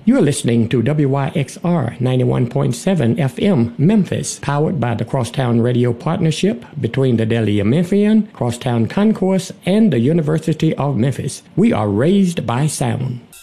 You're listening to WYXR 91.7 FM Memphis, powered by the Crosstown Radio Partnership between the Delhi Memphian, Crosstown Concourse, and the University of Memphis. We are raised by sound.